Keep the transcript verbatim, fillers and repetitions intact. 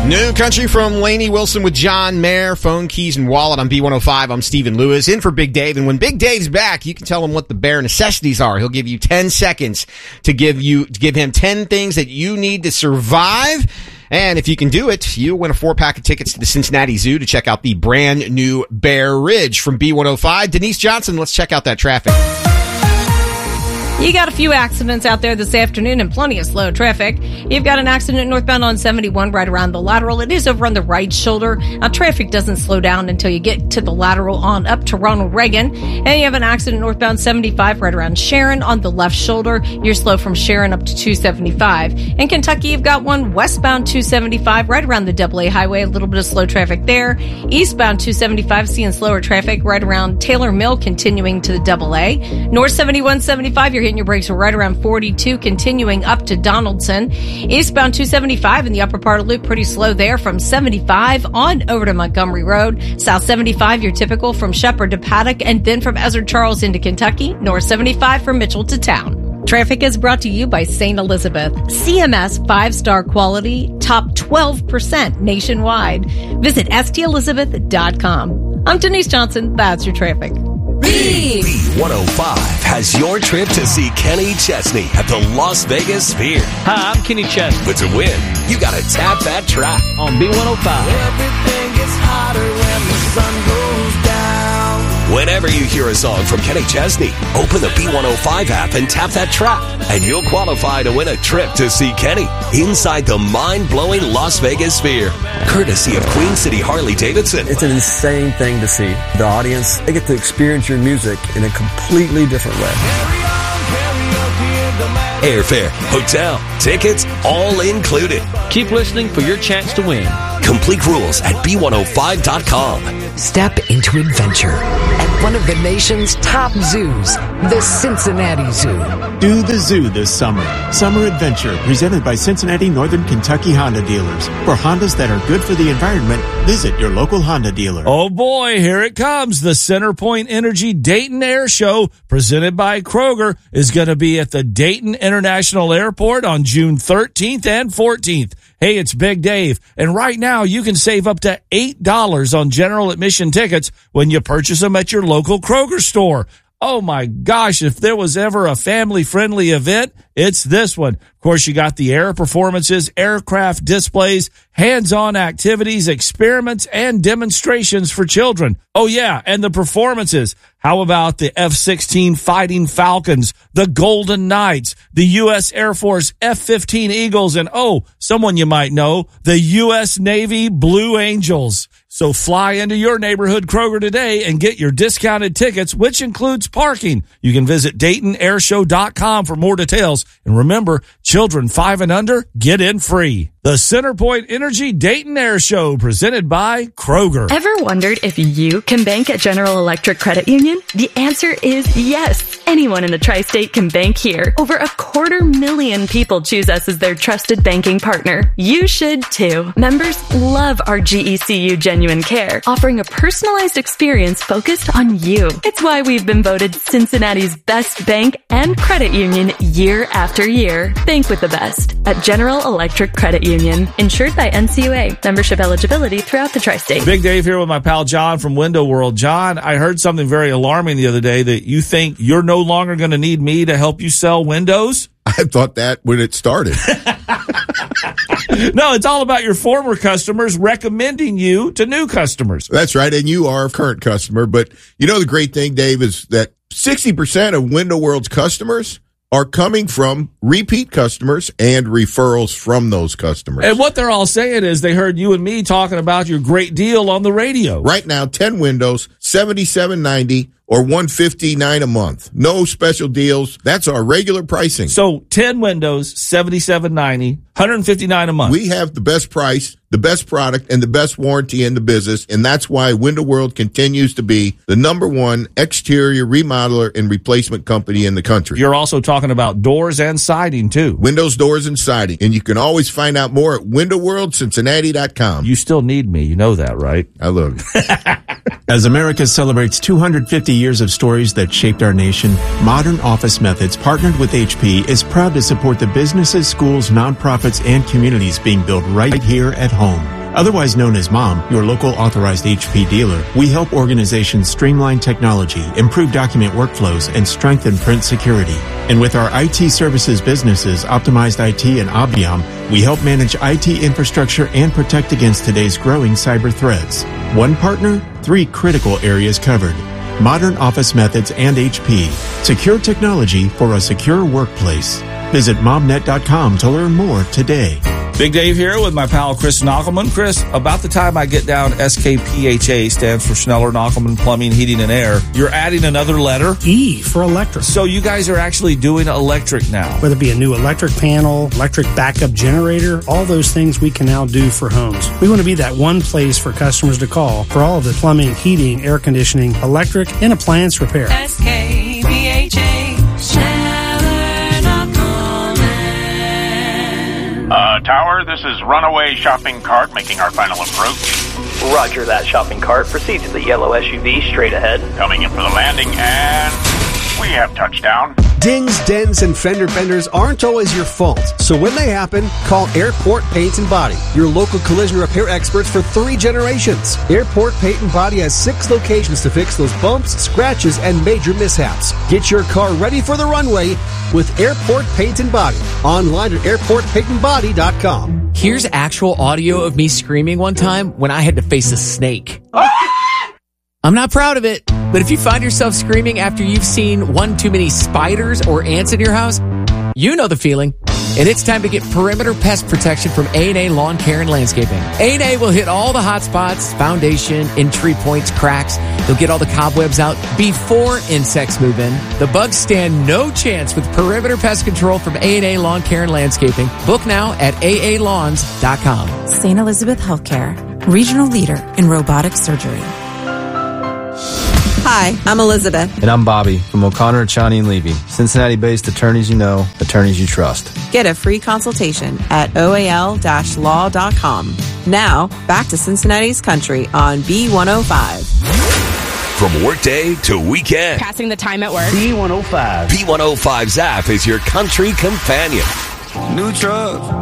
New country from Lainey Wilson with John Mayer, Phone, Keys, and Wallet on B one oh five. I'm Stephen Lewis, in for Big Dave. And when Big Dave's back, you can tell him what the bare necessities are. He'll give you ten seconds to give you to give him ten things that you need to survive. And if you can do it, you'll win a four-pack of tickets to the Cincinnati Zoo to check out the brand new Bear Ridge. From B one oh five, Denise Johnson, let's check out that traffic. You got a few accidents out there this afternoon and plenty of slow traffic. You've got an accident northbound on seventy-one right around the lateral. It is over on the right shoulder. Now, traffic doesn't slow down until you get to the lateral on up to Ronald Reagan. And you have an accident northbound seventy-five right around Sharon on the left shoulder. You're slow from Sharon up to two seventy-five. In Kentucky, you've got one westbound two seventy-five right around the double A highway. A little bit of slow traffic there. Eastbound two seventy-five seeing slower traffic right around Taylor Mill, continuing to the double A. North seventy-one seventy-five, you're hitting your brakes right around forty-two, continuing up to Donaldson. Eastbound two seventy-five in the upper part of the loop, pretty slow there from seventy-five on over to Montgomery Road. South seventy-five, you're typical from Shepherd to Paddock, and then from Ezra Charles into Kentucky. North seventy-five from Mitchell to Town. Traffic is brought to you by Saint Elizabeth. C M S five-star quality, top twelve percent nationwide. Visit S T elizabeth dot com. I'm Denise Johnson. That's your traffic. B one oh five has your trip to see Kenny Chesney at the Las Vegas Sphere. Hi, I'm Kenny Chesney. But to win, you gotta tap that track on B one oh five. Everything gets hotter when the sun goes down. Whenever you hear a song from Kenny Chesney, open the B one oh five app and tap that track, and you'll qualify to win a trip to see Kenny inside the mind-blowing Las Vegas Sphere, courtesy of Queen City Harley-Davidson. It's an insane thing to see. The audience, they get to experience your music in a completely different way. Airfare, hotel, tickets, all included. Keep listening for your chance to win. Complete rules at B one oh five dot com. Step into adventure at one of the nation's top zoos, the Cincinnati Zoo. Do the zoo this summer. Summer Adventure, presented by Cincinnati Northern Kentucky Honda dealers. For Hondas that are good for the environment, visit your local Honda dealer. Oh boy, here it comes. The CenterPoint Energy Dayton Air Show, presented by Kroger, is going to be at the Dayton International Airport on June thirteenth and fourteenth. Hey, it's Big Dave, and right now you can save up to eight dollars on general admission tickets when you purchase them at your local Kroger store. Oh my gosh, if there was ever a family-friendly event, it's this one. Of course, you got the air performances, aircraft displays, hands-on activities, experiments, and demonstrations for children. Oh yeah, and the performances. How about the F sixteen Fighting Falcons, the Golden Knights, the U S Air Force F fifteen Eagles, and oh, someone you might know, the U S Navy Blue Angels. So fly into your neighborhood Kroger today and get your discounted tickets, which includes parking. You can visit Dayton Air Show dot com for more details. And remember, children five and under, get in free. The CenterPoint Energy Dayton Air Show, presented by Kroger. Ever wondered if you can bank at General Electric Credit Union? The answer is yes. Anyone in the tri-state can bank here. Over a quarter million people choose us as their trusted banking partner. You should too. Members love our G E C U Genuine Care, offering a personalized experience focused on you. It's why we've been voted Cincinnati's best bank and credit union year after year. Bank with the best at General Electric Credit Union. Insured by N C U A. Membership eligibility throughout the tri-state. Big Dave here with my pal John from Window World. John, I heard something very alarming the other day, that you think you're no longer going to need me to help you sell windows? I thought that when it started. No, it's all about your former customers recommending you to new customers. That's right, and you are a current customer. But you know the great thing, Dave, is that sixty percent of Window World's customers are coming from repeat customers and referrals from those customers. And what they're all saying is they heard you and me talking about your great deal on the radio. Right now, ten windows, seventy-seven ninety or one hundred fifty-nine a month. No special deals. That's our regular pricing. So ten windows, seventy-seven ninety, one hundred fifty-nine a month. We have the best price, the best product, and the best warranty in the business, and that's why Window World continues to be the number one exterior remodeler and replacement company in the country. You're also talking about doors and siding, too. Windows, doors, and siding. And you can always find out more at window world cincinnati dot com. You still need me. You know that, right? I love you. As America celebrates two hundred fifty years of stories that shaped our nation, Modern Office Methods, partnered with H P, is proud to support the businesses, schools, nonprofit nonprofits and communities being built right here at home. Otherwise known as MOM, your local authorized H P dealer, we help organizations streamline technology, improve document workflows, and strengthen print security. And with our I T services businesses, Optimized I T and Obviom, we help manage I T infrastructure and protect against today's growing cyber threats. One partner, three critical areas covered. Modern office methods and H P. Secure technology for a secure workplace. Visit momnet dot com to learn more today. Big Dave here with my pal Chris Knockelman. Chris, about the time I get down S K P H A, stands for Schneller Knockelman Plumbing, Heating, and Air, you're adding another letter? E for electric. So you guys are actually doing electric now? Whether it be a new electric panel, electric backup generator, all those things we can now do for homes. We want to be that one place for customers to call for all of the plumbing, heating, air conditioning, electric, and appliance repair. S K P H A, Schneller Knockelman. Uh, Tower, this is Runaway Shopping Cart making our final approach. Roger that, shopping cart. Proceed to the yellow S U V straight ahead. Coming in for the landing, and we have touchdown. Dings, dents, and fender benders aren't always your fault. So when they happen, call Airport Paint and Body, your local collision repair experts for three generations. Airport Paint and Body has six locations to fix those bumps, scratches, and major mishaps. Get your car ready for the runway with Airport Paint and Body. Online at airport paint and body dot com. Here's actual audio of me screaming one time when I had to face a snake. I'm not proud of it, but if you find yourself screaming after you've seen one too many spiders or ants in your house, you know the feeling. And it's time to get perimeter pest protection from A and A Lawn Care and Landscaping. A and A will hit all the hot spots, foundation, entry points, cracks. They'll get all the cobwebs out before insects move in. The bugs stand no chance with perimeter pest control from A and A Lawn Care and Landscaping. Book now at A A lawns dot com. Saint Elizabeth Healthcare, regional leader in robotic surgery. Hi, I'm Elizabeth. And I'm Bobby from O'Connor, Chani and Levy. Cincinnati-based attorneys you know, attorneys you trust. Get a free consultation at O A L law dot com. Now, back to Cincinnati's country on B one oh five. From workday to weekend, passing the time at work. B one oh five. B one oh five's app is your country companion. New truck.